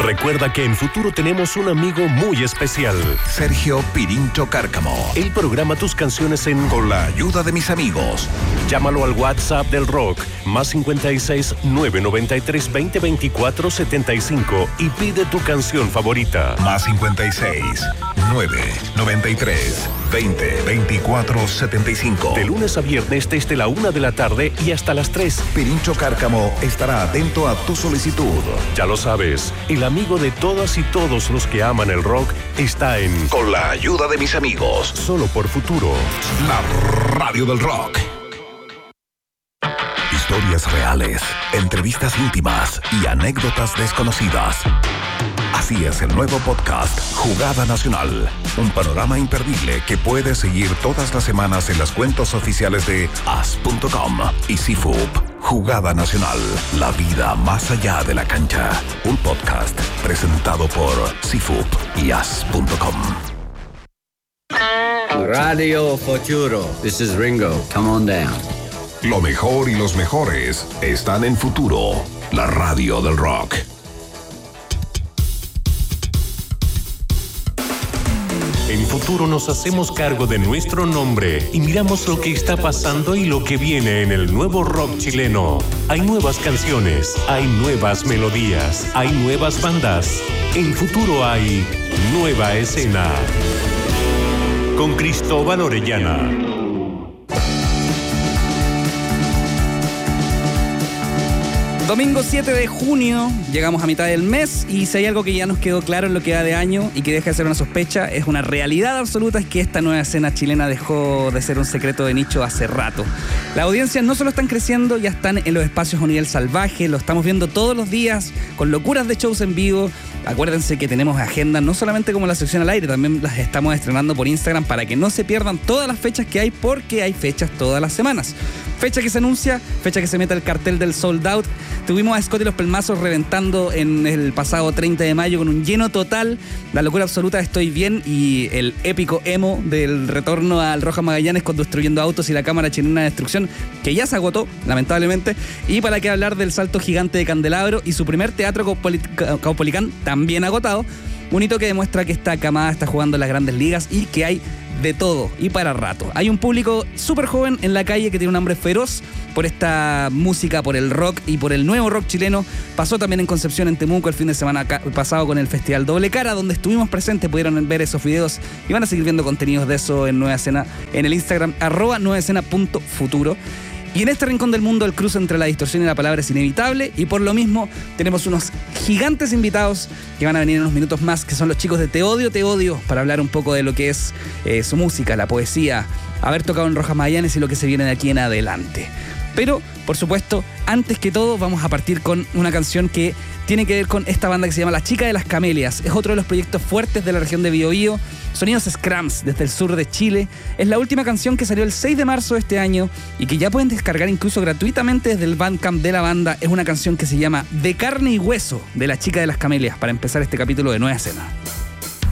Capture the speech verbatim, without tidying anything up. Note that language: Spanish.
Recuerda que en Futuro tenemos un amigo muy especial. Sergio Pirincho Cárcamo. Él programa tus canciones en Con la ayuda de mis amigos. Llámalo al WhatsApp del rock, más cincuenta y seis, nueve noventa y tres, veinte, veinticuatro, setenta y cinco y pide tu canción favorita. Más cincuenta y seis, nueve noventa y tres, veinte, veinticuatro, setenta y cinco. De lunes a viernes desde la una de la tarde y hasta las tres. Pirincho Cárcamo estará atento a tu solicitud. Ya lo sabes, el amigo de todas y todos los que aman el rock está en Con la ayuda de mis amigos. Solo por Futuro. La radio del rock. Historias reales, entrevistas íntimas y anécdotas desconocidas. Así es el nuevo podcast Jugada Nacional. Un panorama imperdible que puedes seguir todas las semanas en las cuentas oficiales de as punto com y C F U P. Jugada Nacional. La vida más allá de la cancha. Un podcast presentado por C F U P y as punto com. Radio Futuro. This is Ringo. Come on down. Lo mejor y los mejores están en Futuro, la radio del rock. En Futuro nos hacemos cargo de nuestro nombre y miramos lo que está pasando y lo que viene en el nuevo rock chileno. Hay nuevas canciones, hay nuevas melodías, hay nuevas bandas. En Futuro hay nueva escena. Con Cristóbal Orellana. Domingo siete de junio, llegamos a mitad del mes y si hay algo que ya nos quedó claro en lo que va de año y que deja de ser una sospecha, es una realidad absoluta, es que esta nueva escena chilena dejó de ser un secreto de nicho hace rato. Las audiencias no solo están creciendo, ya están en los espacios a nivel salvaje, lo estamos viendo todos los días con locuras de shows en vivo. Acuérdense que tenemos agendas no solamente como la sección al aire, también las estamos estrenando por Instagram para que no se pierdan todas las fechas que hay, porque hay fechas todas las semanas. Fecha que se anuncia, fecha que se mete el cartel del Sold Out. Tuvimos a Scott y los Pelmazos reventando en el pasado treinta de mayo con un lleno total. La locura absoluta de Estoy Bien y el épico emo del retorno al Rojas Magallanes con Destruyendo Autos y la Cámara Chilena de Destrucción, que ya se agotó, lamentablemente. Y para qué hablar del Salto Gigante de Candelabro y su primer teatro Caupolicán, también agotado. Un hito que demuestra que esta camada está jugando en las grandes ligas y que hay de todo y para rato. Hay un público súper joven en la calle que tiene un hambre feroz por esta música, por el rock y por el nuevo rock chileno. Pasó también en Concepción, en Temuco, el fin de semana pasado con el Festival Doble Cara, donde estuvimos presentes, pudieron ver esos videos y van a seguir viendo contenidos de eso en Nueva Escena, en el Instagram, arroba nueva escena punto futuro. Y en este rincón del mundo el cruce entre la distorsión y la palabra es inevitable, y por lo mismo tenemos unos gigantes invitados que van a venir en unos minutos más, que son los chicos de Te Odio, Te Odio, para hablar un poco de lo que es eh, su música, la poesía, haber tocado en Rojas Magallanes y lo que se viene de aquí en adelante. Pero, por supuesto, antes que todo vamos a partir con una canción que tiene que ver con esta banda que se llama La Chica de las Camelias. Es otro de los proyectos fuertes de la región de Biobío. Sonidos Scrams desde el sur de Chile. Es la última canción que salió el seis de marzo de este año y que ya pueden descargar incluso gratuitamente desde el Bandcamp de la banda. Es una canción que se llama De Carne y Hueso, de La Chica de las Camelias, para empezar este capítulo de Nueva Escena.